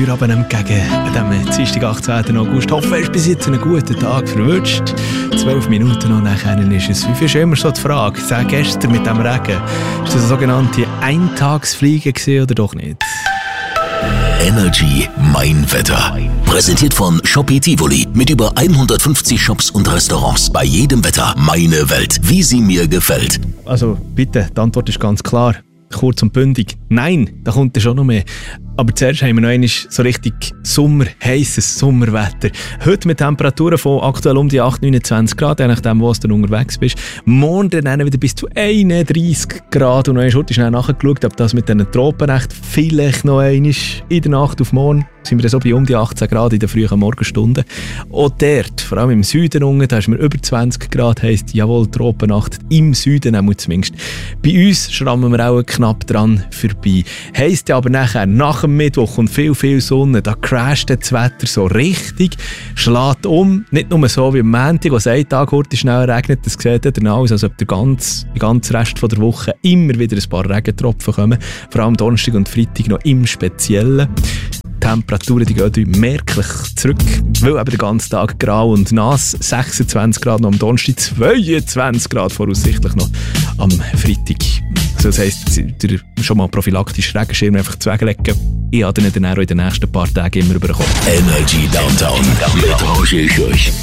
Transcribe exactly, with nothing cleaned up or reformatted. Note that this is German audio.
Feierabend entgegen an diesem Dienstag, achtzehnten August. Ich hoffe, du hast bis jetzt einen guten Tag verwünscht. Zwölf Minuten noch nachher ist es fünf. Ist immer so die Frage, sag gestern mit dem Regen, ist das eine sogenannte Eintagsfliege gewesen oder doch nicht? Energy Mein Wetter. Präsentiert von Shopee Tivoli mit über hundertfünfzig Shops und Restaurants. Bei jedem Wetter meine Welt, wie sie mir gefällt. Also bitte, die Antwort ist ganz klar. Kurz und bündig. Nein, da kommt ja schon noch mehr. Aber zuerst haben wir noch einmal so richtig Sommer, heisses Sommerwetter. Heute mit Temperaturen von aktuell um die acht, neunundzwanzig Grad, je nachdem, wo du unterwegs bist. Morgen dann wieder bis zu einunddreissig Grad. Und noch einmal schnell nachgeschaut, ob das mit diesen Tropenrecht vielleicht noch einmal in der Nacht auf morgen sind wir so bei um die achtzehn Grad in den frühen Morgenstunden. Auch dort, vor allem im Süden unten, da ist mir über zwanzig Grad, heisst jawohl, Tropennacht im Süden auch zumindest. Bei uns schrammen wir auch knapp dran vorbei. Heisst ja aber nachher, nach dem Mittwoch und viel, viel Sonne, da crasht das Wetter so richtig, schlägt um, nicht nur so wie am Montag, wo es einen Tag heute schnell regnet, das sieht dann aus, als ob der ganze, der ganze Rest von der Woche immer wieder ein paar Regentropfen kommen, vor allem Donnerstag und Freitag noch im Speziellen. Die Temperaturen die gehen merklich zurück, weil eben den ganzen Tag grau und nass, sechsundzwanzig Grad noch am Donnerstag, zweiundzwanzig Grad voraussichtlich noch am Freitag. Also das heisst, schon mal prophylaktisch Regenschirm einfach zuweglegen. Ich habe dann in den nächsten paar Tagen immer bekommen. Energy Downtown mit Roger Schürch.